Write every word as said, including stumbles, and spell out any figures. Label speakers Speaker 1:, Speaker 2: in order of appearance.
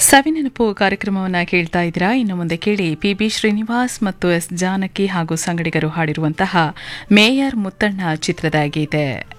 Speaker 1: ಸವಿನೆನಪು ಕಾರ್ಯಕ್ರಮವನ್ನು ಕೇಳ್ತಾ ಇದ್ದೀರಾ. ಇನ್ನು ಮುಂದೆ ಕೇಳಿ ಪಿ ಬಿ ಶ್ರೀನಿವಾಸ್ ಮತ್ತು ಎಸ್ ಜಾನಕಿ ಹಾಗೂ ಸಂಗಡಿಗರು ಹಾಡಿರುವಂತಹ ಮೇಯರ್ ಮುತ್ತಣ್ಣ ಚಿತ್ರದ ಗೀತೆ.